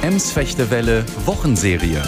Ems-Fechtewelle Wochenserie.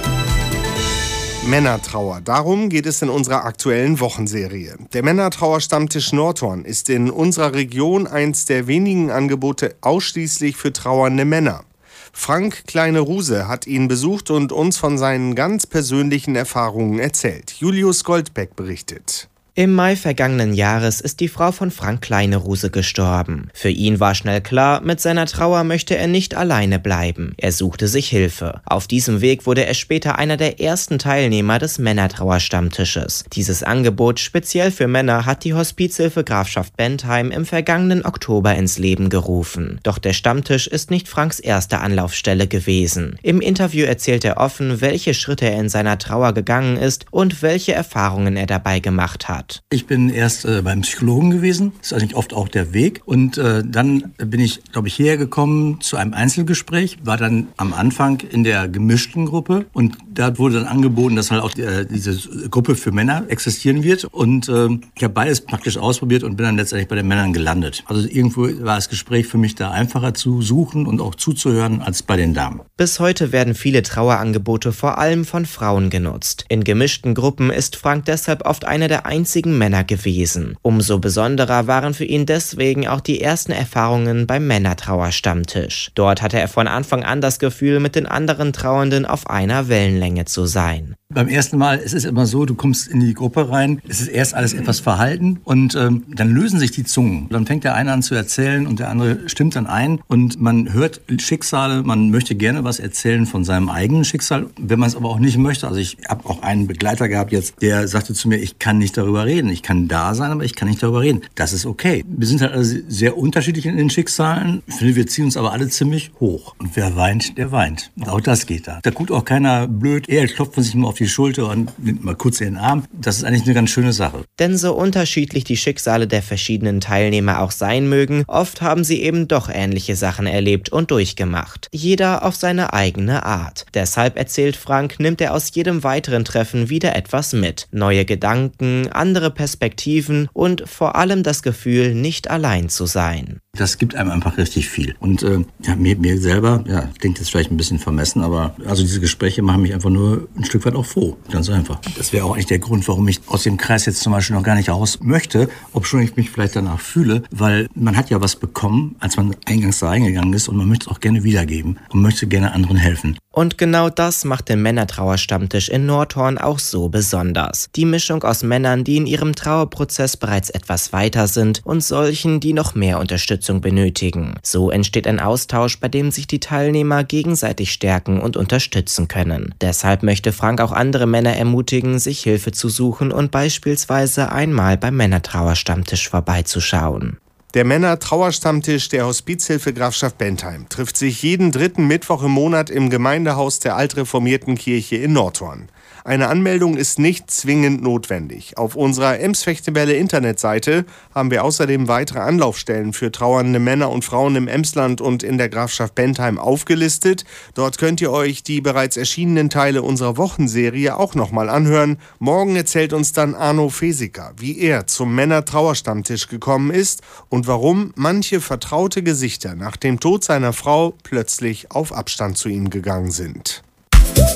Männertrauer. Darum geht es in unserer aktuellen Wochenserie. Der Männertrauerstammtisch Nordhorn ist in unserer Region eins der wenigen Angebote ausschließlich für trauernde Männer. Frank Kleine-Ruse hat ihn besucht und uns von seinen ganz persönlichen Erfahrungen erzählt. Julius Goldbeck berichtet. Im Mai vergangenen Jahres ist die Frau von Frank Kleine-Ruse gestorben. Für ihn war schnell klar, mit seiner Trauer möchte er nicht alleine bleiben. Er suchte sich Hilfe. Auf diesem Weg wurde er später einer der ersten Teilnehmer des Männertrauerstammtisches. Dieses Angebot speziell für Männer hat die Hospizhilfe Grafschaft Bentheim im vergangenen Oktober ins Leben gerufen. Doch der Stammtisch ist nicht Franks erste Anlaufstelle gewesen. Im Interview erzählt er offen, welche Schritte er in seiner Trauer gegangen ist und welche Erfahrungen er dabei gemacht hat. Ich bin erst beim Psychologen gewesen, das ist eigentlich oft auch der Weg. Und dann bin ich, hierher gekommen zu einem Einzelgespräch, war dann am Anfang in der gemischten Gruppe und da wurde dann angeboten, dass halt auch diese Gruppe für Männer existieren wird. Und ich habe beides praktisch ausprobiert und bin dann letztendlich bei den Männern gelandet. Also irgendwo war das Gespräch für mich da einfacher zu suchen und auch zuzuhören als bei den Damen. Bis heute werden viele Trauerangebote vor allem von Frauen genutzt. In gemischten Gruppen ist Frank deshalb oft einer der einzigen Männer gewesen. Umso besonderer waren für ihn deswegen auch die ersten Erfahrungen beim Männertrauerstammtisch. Dort hatte er von Anfang an das Gefühl, mit den anderen Trauernden auf einer Wellenlänge zu sein. Beim ersten Mal ist es immer so, du kommst in die Gruppe rein, es ist erst alles etwas verhalten und dann lösen sich die Zungen. Dann fängt der eine an zu erzählen und der andere stimmt dann ein und man hört Schicksale, man möchte gerne was erzählen von seinem eigenen Schicksal, wenn man es aber auch nicht möchte. Also ich habe auch einen Begleiter gehabt jetzt, der sagte zu mir, ich kann nicht darüber reden. Ich kann da sein, aber ich kann nicht darüber reden. Das ist okay. Wir sind halt also sehr unterschiedlich in den Schicksalen. Ich finde, wir ziehen uns aber alle ziemlich hoch. Und wer weint, der weint. Und auch das geht da. Da guckt auch keiner blöd, er klopft man sich mal auf die Schulter und nimmt mal kurz in den Arm. Das ist eigentlich eine ganz schöne Sache. Denn so unterschiedlich die Schicksale der verschiedenen Teilnehmer auch sein mögen, oft haben sie eben doch ähnliche Sachen erlebt und durchgemacht. Jeder auf seine eigene Art. Deshalb, erzählt Frank, nimmt er aus jedem weiteren Treffen wieder etwas mit. Neue Gedanken, andere Perspektiven und vor allem das Gefühl, nicht allein zu sein. Das gibt einem einfach richtig viel. Und mir selber, klingt jetzt vielleicht ein bisschen vermessen, aber also diese Gespräche machen mich einfach nur ein Stück weit auch froh. Ganz einfach. Das wäre auch eigentlich der Grund, warum ich aus dem Kreis jetzt zum Beispiel noch gar nicht raus möchte, obschon ich mich vielleicht danach fühle, weil man hat ja was bekommen, als man eingangs da reingegangen ist und man möchte es auch gerne wiedergeben und möchte gerne anderen helfen. Und genau das macht den Männertrauerstammtisch in Nordhorn auch so besonders. Die Mischung aus Männern, die in ihrem Trauerprozess bereits etwas weiter sind und solchen, die noch mehr Unterstützung benötigen. So entsteht ein Austausch, bei dem sich die Teilnehmer gegenseitig stärken und unterstützen können. Deshalb möchte Frank auch andere Männer ermutigen, sich Hilfe zu suchen und beispielsweise einmal beim Männertrauerstammtisch vorbeizuschauen. Der Männertrauerstammtisch der Hospizhilfe Grafschaft Bentheim trifft sich jeden dritten Mittwoch im Monat im Gemeindehaus der altreformierten Kirche in Nordhorn. Eine Anmeldung ist nicht zwingend notwendig. Auf unserer Ems-Fechtewelle Internetseite haben wir außerdem weitere Anlaufstellen für trauernde Männer und Frauen im Emsland und in der Grafschaft Bentheim aufgelistet. Dort könnt ihr euch die bereits erschienenen Teile unserer Wochenserie auch nochmal anhören. Morgen erzählt uns dann Arno Feseker, wie er zum Männertrauerstammtisch gekommen ist und warum manche vertraute Gesichter nach dem Tod seiner Frau plötzlich auf Abstand zu ihm gegangen sind.